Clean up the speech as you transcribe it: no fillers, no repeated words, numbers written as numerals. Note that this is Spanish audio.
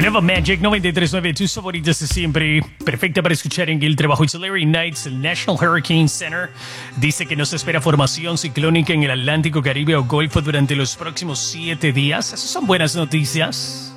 Nueva Magic 93.9, tus favoritas de siempre. Perfecta para escuchar en el trabajo. It's Larry Knights, el National Hurricane Center. Dice que nos espera formación ciclónica en el Atlántico, Caribe o Golfo durante los próximos 7 días. Esas son buenas noticias.